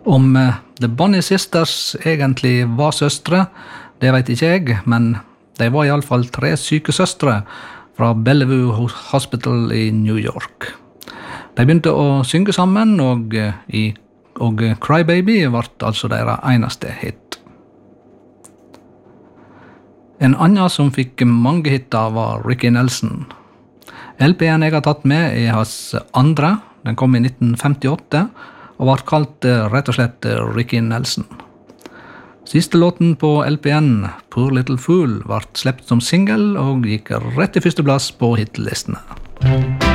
Om The Bonnie Sisters egentlig var søstre, det vet ikke jeg, men de var I alle fall 3 sykesøstre fra Bellevue Hospital I New York. De begynte å synge sammen, og Cry Baby ble altså deres eneste hit. En annen som fikk mange hitter var Ricky Nelson. LP'en jeg har tatt med hans andre, den kom I 1958, og var kalt rett og slett Ricky Nelson. Siste låten på LPN, Poor Little Fool, ble slept som single og gikk rett I første plass på hitlistene.